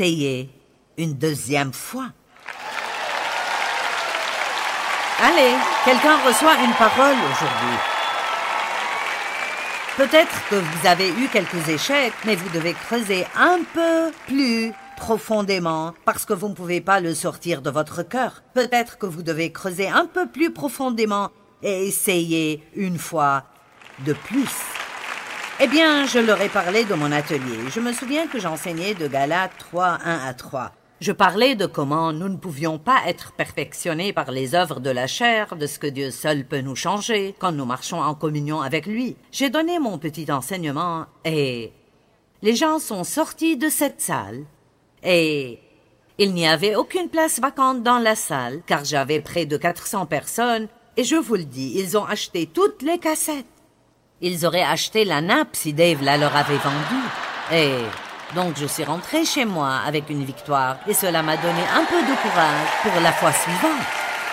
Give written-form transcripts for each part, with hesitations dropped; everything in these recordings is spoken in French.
Essayez une deuxième fois. Allez, quelqu'un reçoit une parole aujourd'hui. Peut-être que vous avez eu quelques échecs, mais vous devez creuser un peu plus profondément parce que vous ne pouvez pas le sortir de votre cœur. Peut-être que vous devez creuser un peu plus profondément et essayer une fois de plus. Eh bien, je leur ai parlé de mon atelier. Je me souviens que j'enseignais de Galates 3, 1 à 3. Je parlais de comment nous ne pouvions pas être perfectionnés par les œuvres de la chair, de ce que Dieu seul peut nous changer quand nous marchons en communion avec lui. J'ai donné mon petit enseignement et les gens sont sortis de cette salle et il n'y avait aucune place vacante dans la salle car j'avais près de 400 personnes et je vous le dis, ils ont acheté toutes les cassettes. Ils auraient acheté la nappe si Dave la leur avait vendue. Et donc je suis rentrée chez moi avec une victoire et cela m'a donné un peu de courage pour la fois suivante.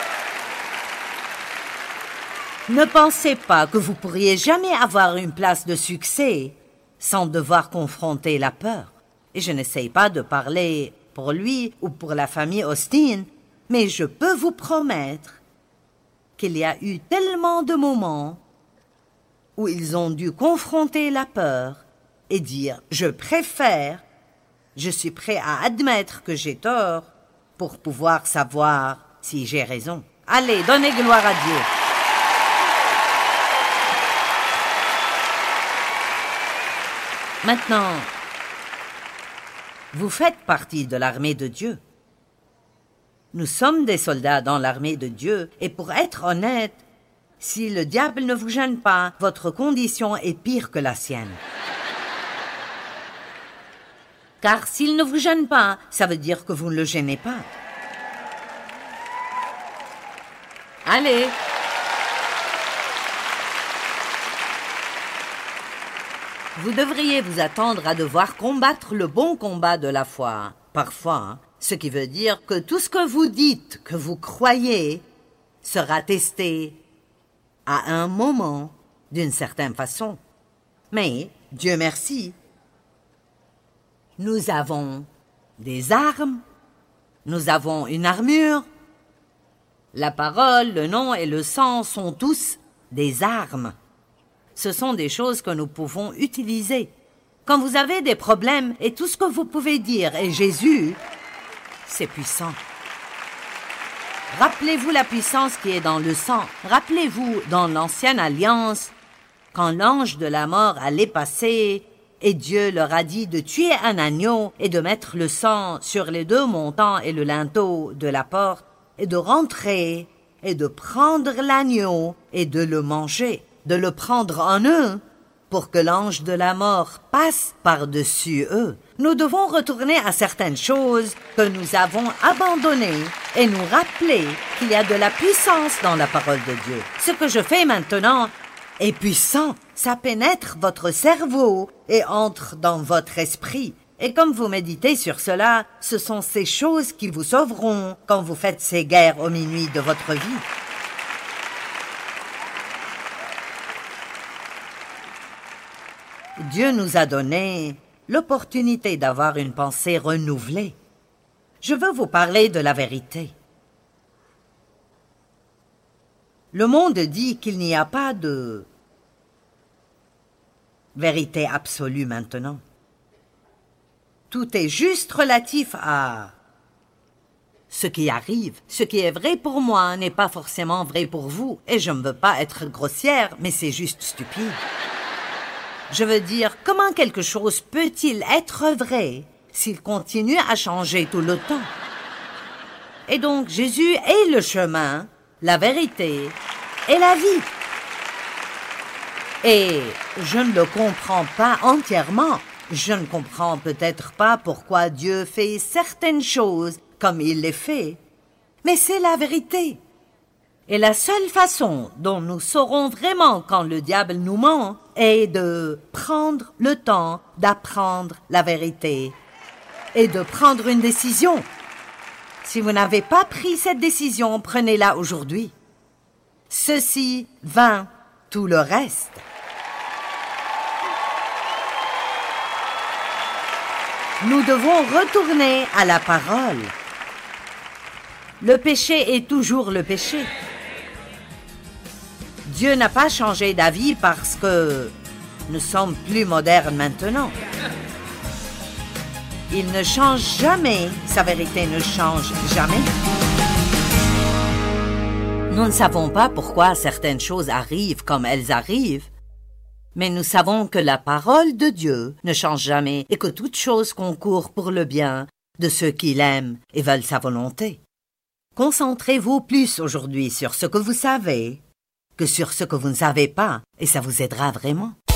Ne pensez pas que vous pourriez jamais avoir une place de succès sans devoir confronter la peur. Et je n'essaye pas de parler pour lui ou pour la famille Austin, mais je peux vous promettre qu'il y a eu tellement de moments où ils ont dû confronter la peur et dire « je suis prêt à admettre que j'ai tort pour pouvoir savoir si j'ai raison. » Allez, donnez gloire à Dieu. Maintenant, vous faites partie de l'armée de Dieu. Nous sommes des soldats dans l'armée de Dieu et pour être honnête, si le diable ne vous gêne pas, votre condition est pire que la sienne. Car s'il ne vous gêne pas, ça veut dire que vous ne le gênez pas. Allez. Vous devriez vous attendre à devoir combattre le bon combat de la foi, parfois, ce qui veut dire que tout ce que vous dites, que vous croyez, sera testé à un moment, d'une certaine façon. Mais, Dieu merci, nous avons des armes, nous avons une armure. La parole, le nom et le sang sont tous des armes. Ce sont des choses que nous pouvons utiliser. Quand vous avez des problèmes et tout ce que vous pouvez dire est Jésus, c'est puissant. Rappelez-vous la puissance qui est dans le sang. Rappelez-vous dans l'Ancienne Alliance, quand l'ange de la mort allait passer et Dieu leur a dit de tuer un agneau et de mettre le sang sur les 2 montants et le linteau de la porte et de rentrer et de prendre l'agneau et de le manger, de le prendre en eux pour que l'ange de la mort passe par-dessus eux. Nous devons retourner à certaines choses que nous avons abandonnées et nous rappeler qu'il y a de la puissance dans la parole de Dieu. Ce que je fais maintenant est puissant. Ça pénètre votre cerveau et entre dans votre esprit. Et comme vous méditez sur cela, ce sont ces choses qui vous sauveront quand vous faites ces guerres au minuit de votre vie. Dieu nous a donné l'opportunité d'avoir une pensée renouvelée. Je veux vous parler de la vérité. Le monde dit qu'il n'y a pas de vérité absolue maintenant. Tout est juste relatif à ce qui arrive. Ce qui est vrai pour moi n'est pas forcément vrai pour vous. Et je ne veux pas être grossière, mais c'est juste stupide. Je veux dire, comment quelque chose peut-il être vrai s'il continue à changer tout le temps? Et donc, Jésus est le chemin, la vérité et la vie. Et je ne le comprends pas entièrement. Je ne comprends peut-être pas pourquoi Dieu fait certaines choses comme il les fait. Mais c'est la vérité. Et la seule façon dont nous saurons vraiment quand le diable nous ment est de prendre le temps d'apprendre la vérité et de prendre une décision. Si vous n'avez pas pris cette décision, prenez-la aujourd'hui. Ceci vainc tout le reste. Nous devons retourner à la parole. Le péché est toujours le péché. Dieu n'a pas changé d'avis parce que nous sommes plus modernes maintenant. Il ne change jamais, sa vérité ne change jamais. Nous ne savons pas pourquoi certaines choses arrivent comme elles arrivent, mais nous savons que la parole de Dieu ne change jamais et que toute chose concourt pour le bien de ceux qui l'aiment et veulent sa volonté. Concentrez-vous plus aujourd'hui sur ce que vous savez que sur ce que vous ne savez pas, et ça vous aidera vraiment.